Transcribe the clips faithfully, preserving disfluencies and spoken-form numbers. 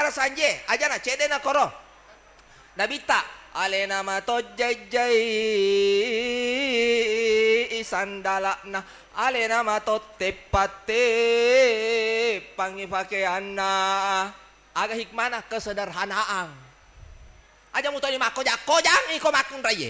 sanje aja na cede na koro nabita ale nama tojjai isandala na ale nama totepate pangipakeana aga hikmana kesederhanaan aja mu tadi mako jak kojang iko makun raye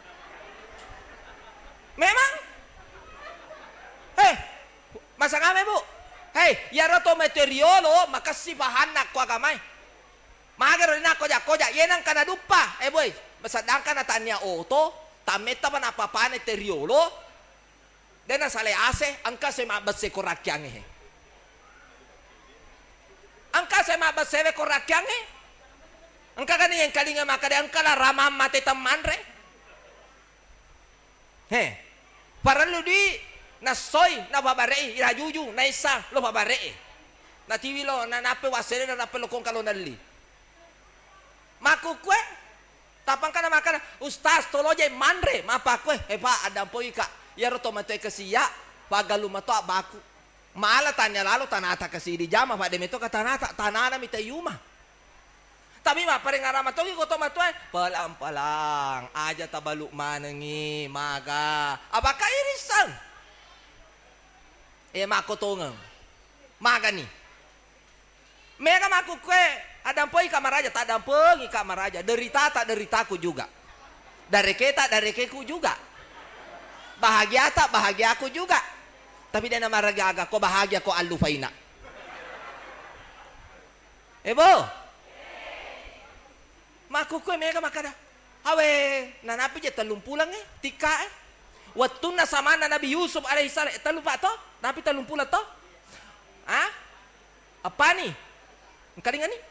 memang hei masa ngame bu hei yaro to meteoriolo makasi bahanak ko agamay magaro na ko jak koja yenang kana dupa eh boy sedangkan natanya oto tameta pa napapane teriolo dena sale ase angka se mabase ko rakyang he angka se mabase ko rakyang he angka kan yang kalinga makade angka la ramam mate tamanre he para lu di na soy na babarei ira juju na isa lo babarei na tiwilo na nape wasere na nape lo kong kalonali makukwe tapang kana makana ustaz toloje manre mapakwe hepa ada poika ya roto mate kesiya pagalu mato abaku mala tanya lalu tanata kasi di jama pa demeto ka tanata tanana mitayuma tapi ma pare ngarama to ko to matwe palang palang aja tabalu manengi maga abaka irisan e makotongang maga ni mega makukwe adampoi kamaraja tak adampoi kamaraja derita tak deritaku juga dareke tak darekeku juga bahagia tak bahagia aku juga tapi dia nama raga aga ko bahagia ko alufaina ebo makuku mega makada awe nanapi je telumpulang eh tika eh watuna sama Nabi Yusuf alaihissalam telupa to napi telumpula to ah apa nih kalingan nih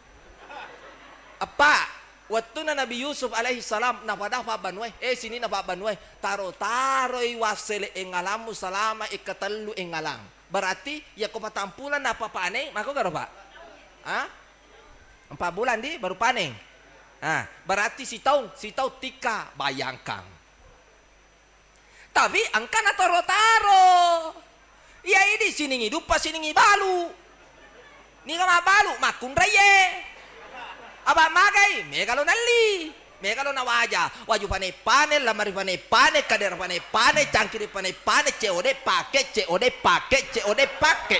apa waktu na Nabi Yusuf alaihi salam napadah pa banway eh sini na pa banway taro taro iwasele engalamu salama ikatalu engalang berarti ya ko patampulan na papaneng mako garo pak ah empat bulan di baru paneng ah berarti si tahu si tahu tika bayangkan tapi angka na taro taro ya ini sini hidup pas sini balu ni kama balu makun raye aba magai megalo nalli megalo na waja waju pane pane lamari pane pane kader pane pane cangkiri pane pane ceode pake ceode pake ceode pake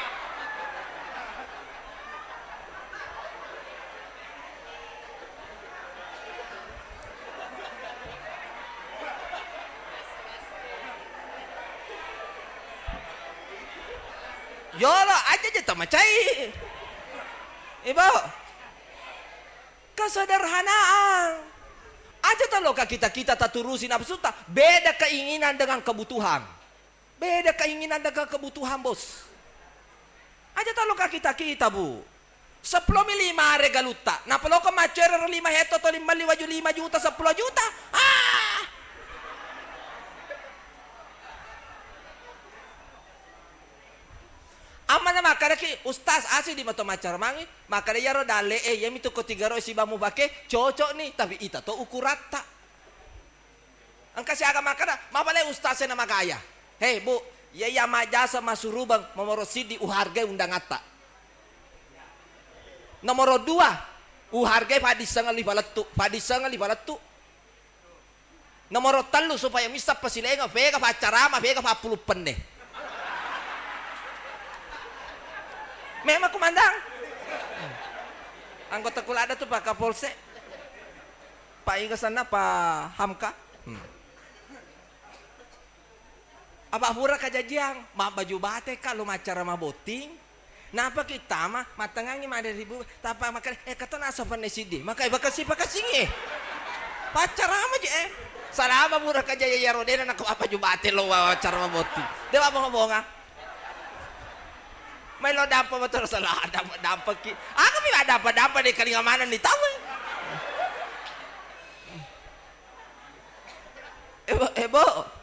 yolo aja je tamacai ibu kesederhanaan aja taloka kita kita taturusin nafsu tak beda keinginan dengan kebutuhan beda keinginan dengan kebutuhan bos aja taloka kita kita bu sepuluh lima regaluta nah kalau ke macer lima heto atau lima liwaju lima juta sepuluh juta ah amana makare ki ustaz asli di mato macar mangi makare yaro dale eh yami to kotigaro si bamu bake cocok nih tapi ita to ukurata angka si aga makara mapale ustaz na magaya hei bu ya ya majasa masurubang momorosi di uharga undang ata nomor dua uharga padisang li balatu padisang li balatu nomor telu supaya misa pasilenga vega pacarama vega pa puluh penne memang kumandang anggota kula ada tuh Pak Kapolsek Pak Iga sana Pak Hamka hmm. apa hura kajajiang ma baju bate kalau macara ma boting napa kita mah matangangi mah dari ribu tapa makan eh kata nasa panesidi maka iba kasih pakasingi pacar ama je eh salama hura kajaya ya rodena nak apa jubate lo wawancara ma boting dewa apa ngobonga may lo dapat betul salah dapat dapat ki aku tidak dapat dapat di kalinga mana nih tahu ebo ebo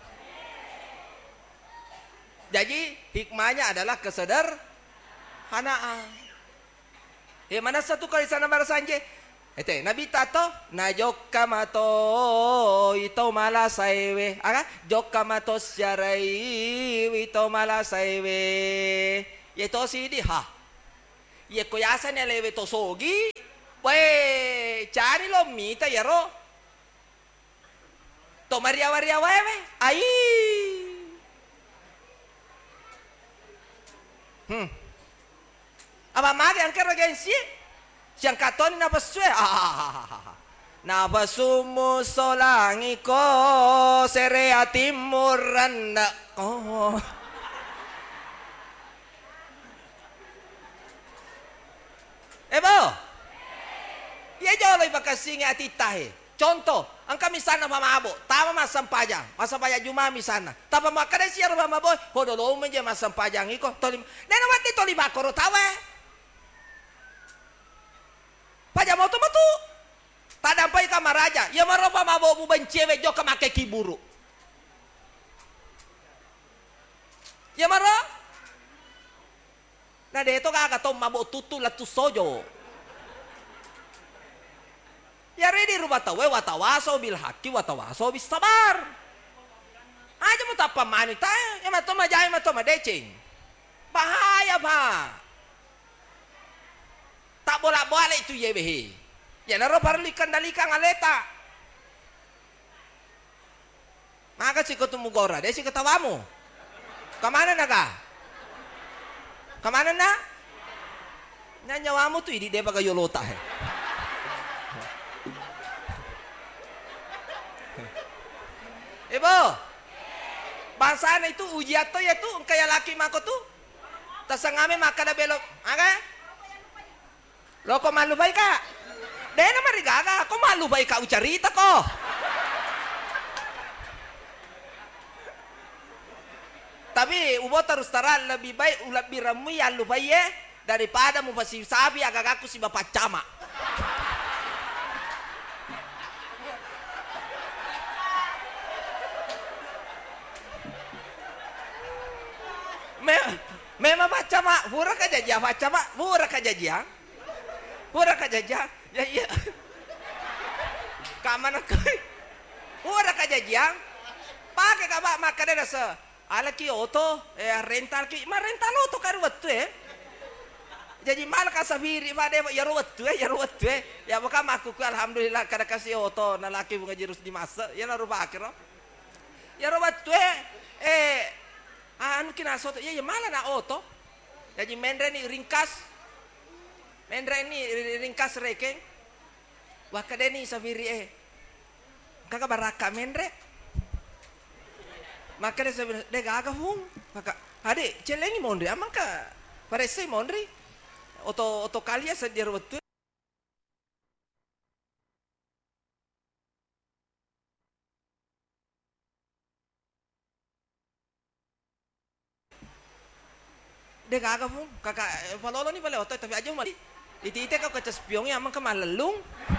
jadi hikmahnya adalah kesederhanaan ya mana satu kali sana marasanje ete nabi tato na jokka mato ito mala saiwe aga jokka mato syarai ito mala saiwe yaitu si di ha Ye koyasa ne leve to sogi. We cari lo mita ya ro. To maria maria wewe. Ai. Hmm. Aba mage anche ragazzi. Siang katoni na pasue. Ah. Na basumu solangi ko serea timuran na. Oh. Ebo. Iya jolo ibakasingi ati tahe. Contoh, ang kami sana mamabo, tama masampajang, masampajang jumami sana. Tapa makada siya mamabo, hodolo menje masampajang iko tolim. Nena wati tolima koro tawe. Pajang moto moto. Tadampai kamaraja, ya maropa mabo bu bencewe jo kamake kiburu. Ya maro. Nah deto kaka to mabo tutu latu sojo. Ya redi rubatawe watawaso bil haki watawaso bis sabar. Aja mo tapa manita, ya mato majay mato madecing. Bahaya pa. Tak bolak-balik itu yebehe. Ya naro parlikan dalikan aleta. Maka si ketemu gora, dia si ketawamu. Kemana naga? Kemana na? Nyanyawamu tuh ini dia bagai yolota. Ibu, bahasana itu ujiat tuh ya tuh kayak laki mako tuh. Tasangame maka ada belok, aga? Lo kok malu baik kak? Deh nama rigaga, kok malu baik kak ucarita kok? Tapi ubo terus terang lebih baik ulat biramu yang lupa ya daripada mu pasti sapi agak aku si bapak cama. Memang baca mak, pura kajajah baca mak, pura kajajah, pura kajajah, ya iya. Kamana kau, pura kajajah, pakai kabak makan ada se, ala ki auto, eh rental ki, ma rental auto karu betul eh. Jadi mal kasabiri pada ya ruwet tuh ya ruwet tuh ya bukan aku alhamdulillah kada kasih auto, nalaki bunga jerus di masa, ya naruh bakir, ya ruwet tuh eh. Anu kina soto, ya ya malah na oto. Jadi mendre ni ringkas, mendre ni ringkas rekeng. Wakade ni sabiri eh, kakak baraka mendre. Maka dia sabiri, deh kakak hung, kakak, ade celengi mondri, amang ka, parese mondri. Oto oto kalia sedia betul. Deh kakak pun kakak palolo ni pala otoy tapi aja mari iti-iti kau kaca spiongnya amang kemalalung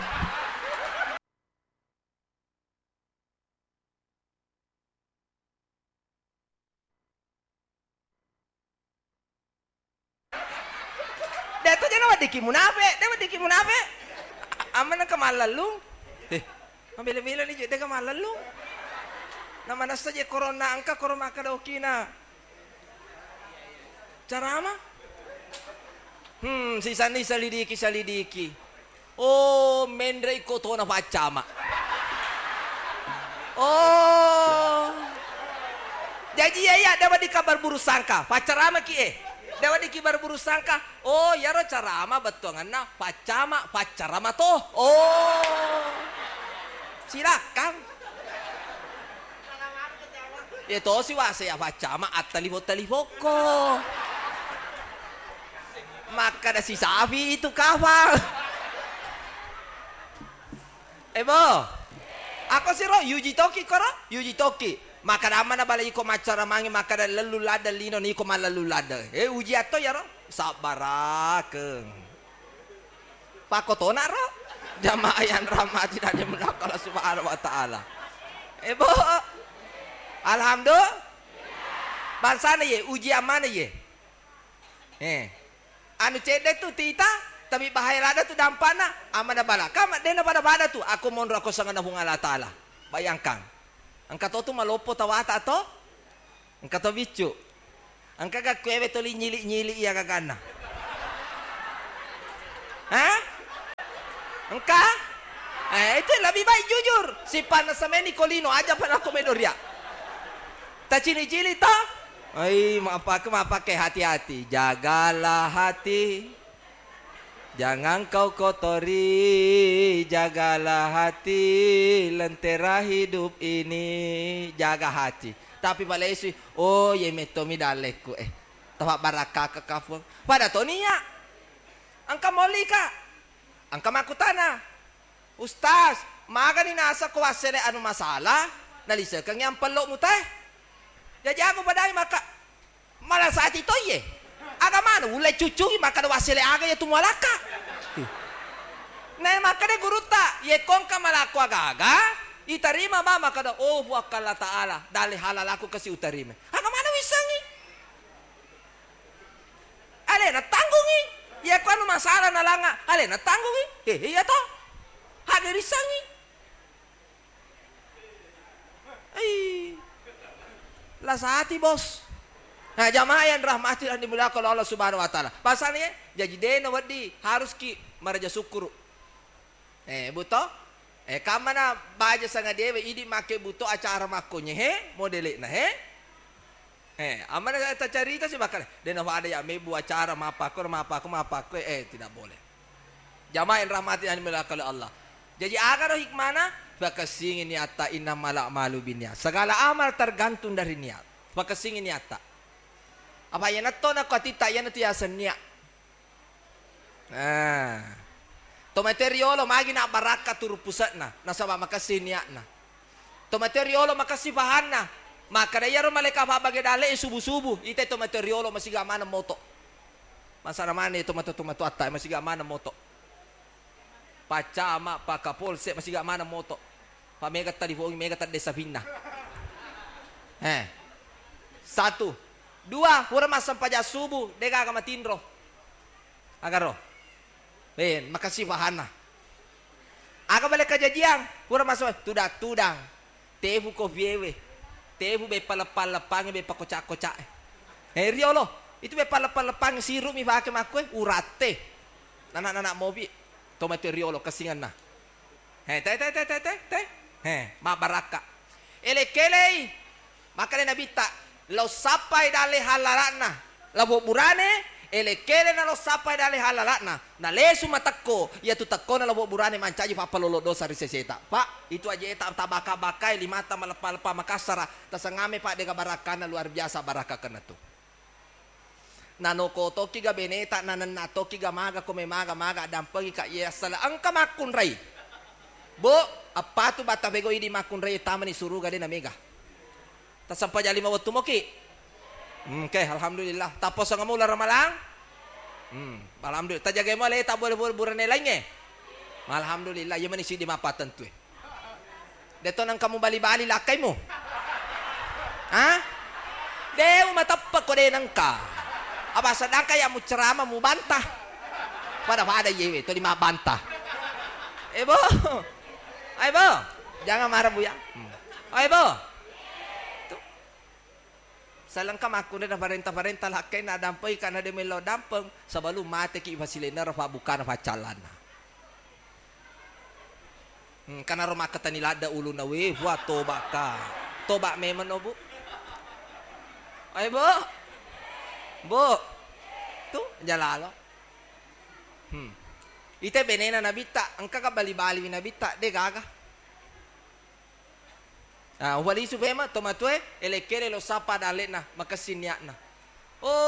deh tu jangan wadiki munafe deh wadiki munafe aman kemalalung eh ambil-ambil ni deh kemalalung nama nasa je corona angka corona kada okina cara apa? Hmm, si Sani salidiki salidiki. Oh, mendre iko to na pacama. Oh. Jadi ya ya dapat dikabar buru sangka. Pacarama ki eh. Dapat dikabar buru sangka. Oh, ya ro carama betul ngana pacama pacarama to. Oh. Silakan. Itu si wase ya pacama at talifo talifoko. Maka ada si sapi itu kawal. Ebo, aku sih ro yuji toki koro, yuji toki. Maka nama na balai ko macara mangi maka ada lalu lada lino ni ko malalu lada. Eh uji ato ya ro, sabarakeng. Pakotona ro, jamaah yang ramah tidak dimulak Allah subhanahu wa taala. Ebo, alhamdulillah. Bangsa na ye, uji mana ye? Eh. Anu cedek tu tita tapi bahaya lada tu dampana amana bala kama dena pada pada tu aku mondro aku sangat nahung Allah taala bayangkan angka tu malopo tawata to angka to bicu angka ka kwewe to nyili nyili iya kagana Hah? Engkau? Eh, itu lebih baik jujur. Si panas sama Nicolino aja pada komedoria. Tak cili-cili toh? Ai, maaf pakai, maaf pakai hati-hati. Jagalah hati. Jangan kau kotori. Jagalah hati. Lentera hidup ini. Jaga hati. Tapi balik isu, oh ye metomi daleku eh. Tawa baraka ke kafur. Pada tonia. Angka moli ka. Angka makutana. Ustaz, maga ni nasa ko wasere anu masalah. Nalisa kang yang pelok mu teh. Jadi aku padai maka malah saat itu ye. Aga mana ulai cucu maka wasere aga ya tumalaka. Nah maka de guru ta ye kongka malaku aga-aga. Itarima mama kada oh wakala ta'ala dali halal aku kasih utarima. Aga mana wisangi? Ale na tanggungi. Ya ko anu masalah nalanga. Ale na tanggungi. Eh iya toh. Haga risangi. Ai. Lah sehati bos. Nah jamaah yang rahmati dan dimuliakan oleh Allah Subhanahu wa taala. Pasalnya jadi dena wadi harus ki maraja syukur. Eh buto eh kamana baja sanga dewe idi make buto acara makonya he modele na he. Eh amana ta cerita sih bakal dena ada ya mebu acara mapako mapako mapako eh tidak boleh. Jamaah yang rahmati dan dimuliakan oleh Allah. Jadi agar hikmana fakasingin niata inna malak malu binia. Segala amal tergantung dari niat. Fakasingin niata. Apa yang nato na katita yan itu ya senia. Ah. Tomateriolo magi na baraka turu pusat na. Nasaba makasih niat na. Tomateriolo makasih bahan na. Maka na yaro maleka babage dale subu-subu. Ite tomateriolo masih gamana moto. Masa namanya tomato tomato atta masih gamana moto. Pacama pakapolse masih gak mana moto. Pa mega tadi fongi mega tadi desa pinna. Eh. Satu. Dua, pura masam pajak subuh dega agama tindro. Agaro. Ben, makasih wahana. Aga balik kajajiang, pura masam tudak tudang. Tefu ko viewe. Tefu be palapalapang be pakocak-kocak. Eh riolo, itu be palapalapang sirup mi pakai makwe urate. Anak-anak mobil. Tomateriolo kasingan na. He teh teh teh teh teh teh. He ma baraka. Ele kelei. Maka le nabita lo sapai dale halalana. Labo burane ele kele na lo sapai dale halalana. Na lesu matakko ya tu takko na labo burane mancaji pa palolo dosa riseseta. Pak itu aja eta tabaka bakai limata malepalpa makasara tasangame pak dega barakana luar biasa baraka kana tu. Nanoko toki ga beneta nanan na toki ga maga kome maga maga dampagi ka iya sala angka makun rai bo apa tu bata bego idi makun rai tamani suruga de na mega ta sampai jali mawatu moki hmm okay, alhamdulillah tapos ang mula ramalang hmm alhamdulillah ta jaga mo le ta boleh boleh burane lainnya alhamdulillah yaman isi di mapatan tu deto nang kamu bali-bali lakay mo ha deu matapak ko de nang ka. Apa sedang kayak mu ceramah mu bantah. Pada pada yewe itu lima bantah. Eh bo. Ayo bo. Jangan marah bu ya. Hmm. Ayo bo. Tuh. Salangkam aku na parenta-parenta lakay na dampoy kana de melo dampeng sebelum mate ki fasiliner fa bukan fa calana. Hmm, kana rumah katanilada ulu na we buat toba ka. Toba memang no bu. Ayo bo. Bu, tuh jalalo. Hmm. Ite benena nabita, angka ka bali-bali nabita, de gaga. Ah, wali su fema tomatue, ele kere lo sapa dale na, makasinya na.